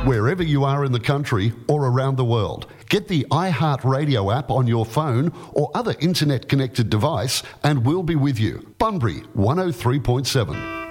wherever you are in the country or around the world. Get the iHeartRadio app on your phone or other internet-connected device and we'll be with you. Bunbury 103.7.